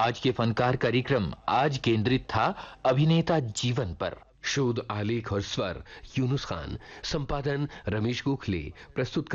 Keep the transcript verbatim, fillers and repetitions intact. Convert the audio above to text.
आज के फनकार कार्यक्रम आज केंद्रित था अभिनेता जीवन पर। शोध, आलेख और स्वर यूनुस खान, संपादन रमेश गोखले, प्रस्तुत